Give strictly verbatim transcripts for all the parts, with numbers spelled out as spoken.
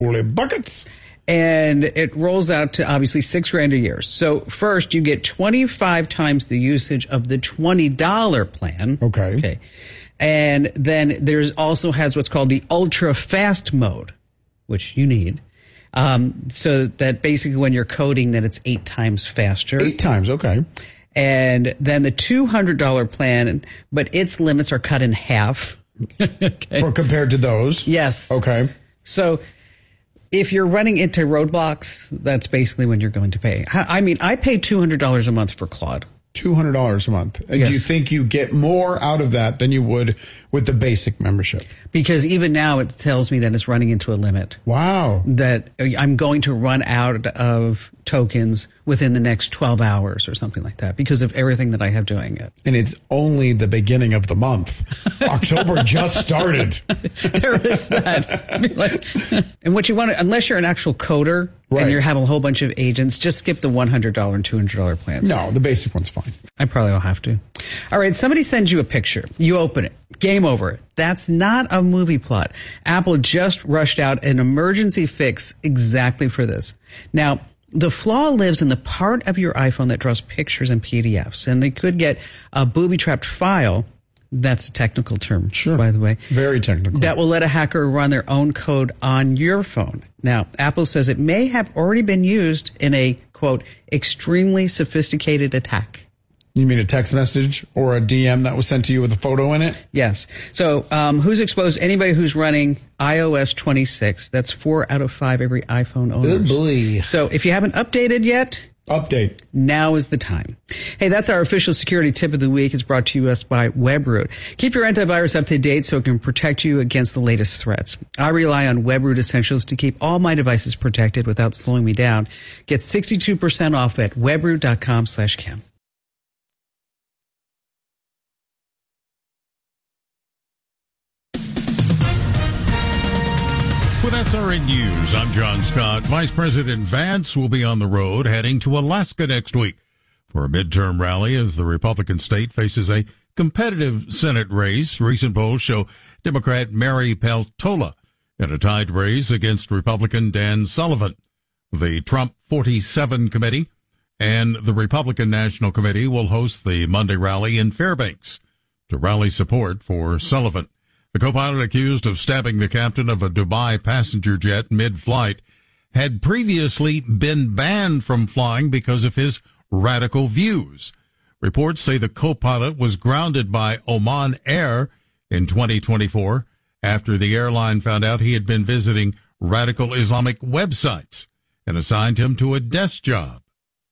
Holy buckets. And it rolls out to obviously six grand a year. So first you get twenty-five times the usage of the twenty dollars plan. Okay. Okay. And then there's also has what's called the ultra fast mode, which you need. Um, so that basically when you're coding that it's eight times faster. Eight times. Okay. And then the two hundred dollars plan, but its limits are cut in half. Okay. For compared to those. Yes. Okay. So if you're running into roadblocks, that's basically when you're going to pay. I mean, I pay two hundred dollars a month for Claude. two hundred dollars a month. And Yes. do you think you get more out of that than you would with the basic membership? Because even now it tells me that it's running into a limit. Wow. That I'm going to run out of tokens within the next twelve hours or something like that because of everything that I have doing it. And it's only the beginning of the month. October just started. There is that. And what you want to, unless you're an actual coder Right. and you have a whole bunch of agents, just skip the one hundred dollars and two hundred dollars plans. No, the basic one's fine. I probably will have to. All right, somebody sends you a picture. You open it. Game over. That's not a movie plot. Apple just rushed out an emergency fix exactly for this. Now, the flaw lives in the part of your iPhone that draws pictures and P D Fs, and they could get a booby-trapped file. That's a technical term, Sure. by the way. Very technical. That will let a hacker run their own code on your phone. Now, Apple says it may have already been used in a, quote, extremely sophisticated attack. You mean a text message or a D M that was sent to you with a photo in it? Yes. So um, who's exposed? Anybody who's running i O S twenty-six. That's four out of five every iPhone owner. Oh, boy. So if you haven't updated yet, Update. now is the time. Hey, that's our official security tip of the week. It's brought to us by Webroot. Keep your antivirus up to date so it can protect you against the latest threats. I rely on Webroot Essentials to keep all my devices protected without slowing me down. Get sixty-two percent off at webroot.com slash Kim. With S R N News, I'm John Scott. Vice President Vance will be on the road heading to Alaska next week for a midterm rally as the Republican state faces a competitive Senate race. Recent polls show Democrat Mary Peltola in a tied race against Republican Dan Sullivan. The Trump forty-seven committee and the Republican National Committee will host the Monday rally in Fairbanks to rally support for Sullivan. The co-pilot accused of stabbing the captain of a Dubai passenger jet mid-flight had previously been banned from flying because of his radical views. Reports say the co-pilot was grounded by Oman Air in twenty twenty-four after the airline found out he had been visiting radical Islamic websites and assigned him to a desk job.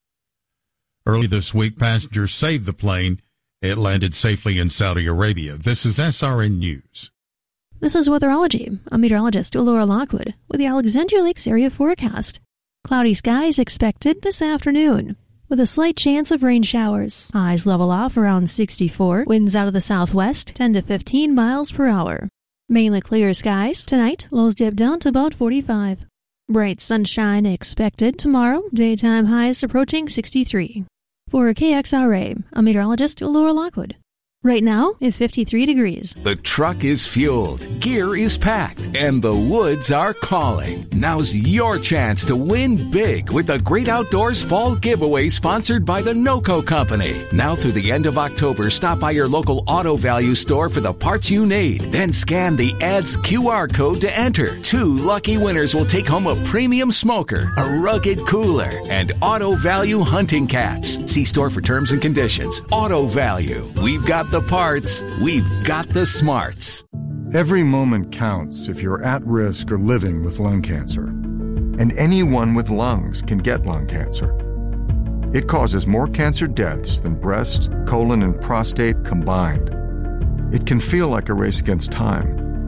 Early this week, passengers saved the plane. It landed safely in Saudi Arabia. This is S R N News. This is Weatherology. I'm meteorologist Laura Lockwood with the Alexandria Lakes area forecast. Cloudy skies expected this afternoon, with a slight chance of rain showers. Highs level off around sixty-four. Winds out of the southwest, ten to fifteen miles per hour. Mainly clear skies. Tonight, lows dip down to about forty-five. Bright sunshine expected tomorrow. Daytime highs approaching sixty-three. For K X R A, I'm meteorologist Laura Lockwood. Right now is fifty-three degrees. The truck is fueled, gear is packed, and the woods are calling. Now's your chance to win big with the Great Outdoors Fall Giveaway sponsored by the NOCO Company. Now through the end of October, stop by your local Auto Value store for the parts you need. Then scan the ad's Q R code to enter. Two lucky winners will take home a premium smoker, a rugged cooler, and Auto Value hunting caps. See store for terms and conditions. Auto Value. We've got the parts, we've got the smarts. Every moment counts if you're at risk or living with lung cancer. And anyone with lungs can get lung cancer. It causes more cancer deaths than breast, colon, and prostate combined. It can feel like a race against time.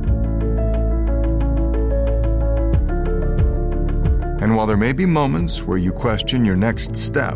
And while there may be moments where you question your next step,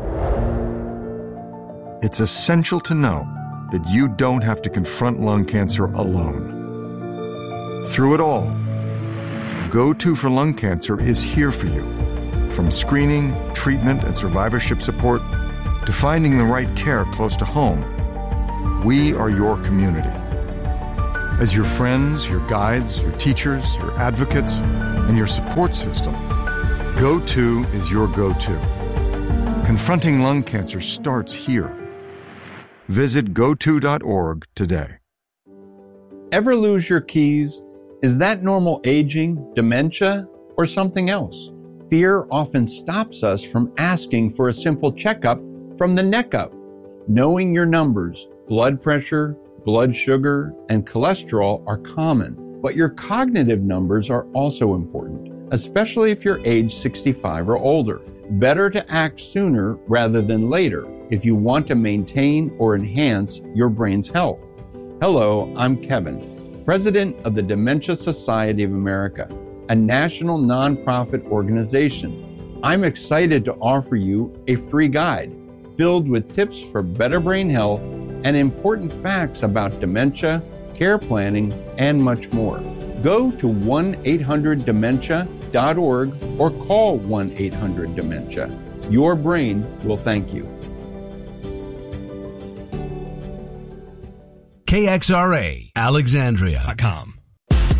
it's essential to know that you don't have to confront lung cancer alone. Through it all, Go To for Lung Cancer is here for you. From screening, treatment, and survivorship support to finding the right care close to home, we are your community. As your friends, your guides, your teachers, your advocates, and your support system, Go To is your go-to. Confronting lung cancer starts here. Visit go to dot org today. Ever lose your keys? Is that normal aging, dementia, or something else? Fear often stops us from asking for a simple checkup from the neck up. Knowing your numbers, blood pressure, blood sugar, and cholesterol are common, but your cognitive numbers are also important, especially if you're age sixty-five or older. Better to act sooner rather than later if you want to maintain or enhance your brain's health. Hello, I'm Kevin, President of the Dementia Society of America, a national nonprofit organization. I'm excited to offer you a free guide filled with tips for better brain health and important facts about dementia, care planning, and much more. Go to one eight hundred dementia dot org or call one eight hundred dementia. Your brain will thank you. K X R A, Alexandria dot com.